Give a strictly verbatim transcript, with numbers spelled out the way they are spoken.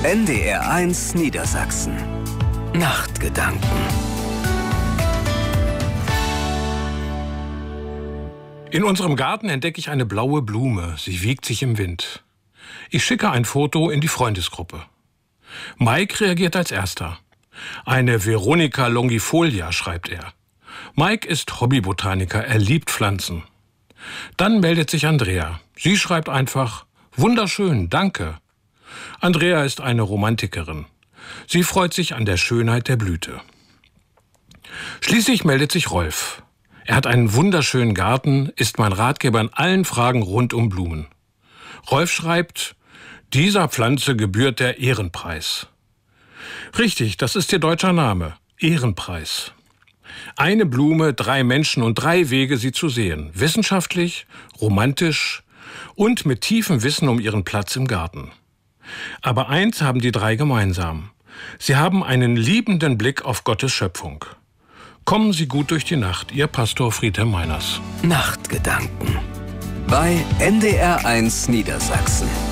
N D R eins Niedersachsen. Nachtgedanken. In unserem Garten entdecke ich eine blaue Blume. Sie wiegt sich im Wind. Ich schicke ein Foto in die Freundesgruppe. Mike reagiert als erster. Eine Veronica longifolia, schreibt er. Mike ist Hobbybotaniker, er liebt Pflanzen. Dann meldet sich Andrea. Sie schreibt einfach: Wunderschön, danke. Andrea ist eine Romantikerin. Sie freut sich an der Schönheit der Blüte. Schließlich meldet sich Rolf. Er hat einen wunderschönen Garten, ist mein Ratgeber in allen Fragen rund um Blumen. Rolf schreibt: Dieser Pflanze gebührt der Ehrenpreis. Richtig, das ist ihr deutscher Name, Ehrenpreis. Eine Blume, drei Menschen und drei Wege, sie zu sehen. Wissenschaftlich, romantisch und mit tiefem Wissen um ihren Platz im Garten. Aber eins haben die drei gemeinsam. Sie haben einen liebenden Blick auf Gottes Schöpfung. Kommen Sie gut durch die Nacht, Ihr Pastor Friedhelm Meiners. Nachtgedanken bei N D R eins Niedersachsen.